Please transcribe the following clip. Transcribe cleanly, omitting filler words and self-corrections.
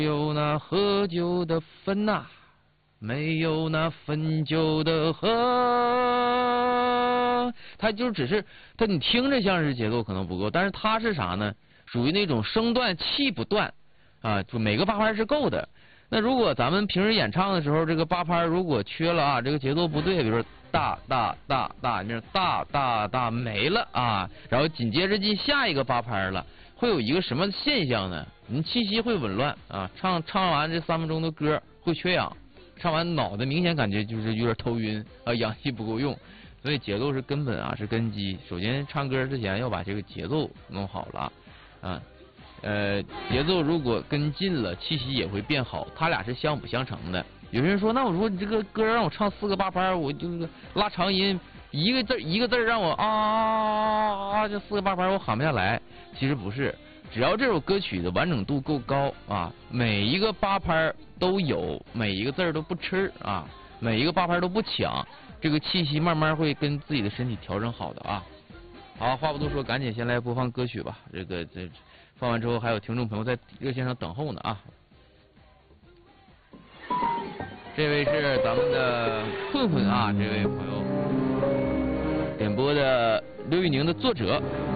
有那喝酒的分呐、没有那分酒的喝。它就只是它，你听着像是节奏可能不够，但是它是啥呢？属于那种声断气不断啊，就每个八拍是够的。那如果咱们平时演唱的时候，这个八拍如果缺了啊，这个节奏不对，比如说大大大大，那大大大没了啊，然后紧接着进下一个八拍了，会有一个什么现象呢？你气息会紊乱啊，唱完这3分钟的歌会缺氧，唱完脑袋明显感觉就是有点头晕啊，氧气不够用，所以节奏是根本啊，是根基。首先唱歌之前要把这个节奏弄好了啊。节奏如果跟进了，气息也会变好，它俩是相辅相成的。有人说，那我说你这个歌让我唱4个八拍，我就是拉长音，一个字让我啊，这4个八拍我喊不下来。其实不是，只要这首歌曲的完整度够高啊，每一个八拍都有，每一个字都不吃啊，每一个八拍都不抢，这个气息慢慢会跟自己的身体调整好的啊。好，话不多说，赶紧先来播放歌曲吧。这放完之后，还有听众朋友在热线上等候呢啊。这位是咱们的混混啊，这位朋友点播的刘宇宁的作者。